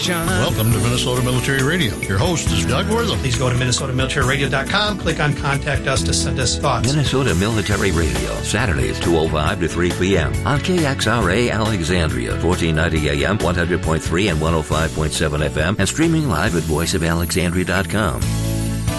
Welcome to Minnesota Military Radio. Your host is Doug Wortham. Please go to MinnesotaMilitaryRadio.com, click on Contact Us to send us thoughts. Minnesota Military Radio, Saturdays 2:05 to 3 p.m. on KXRA Alexandria, 1490 AM, 100.3 and 105.7 FM, and streaming live at voiceofalexandria.com.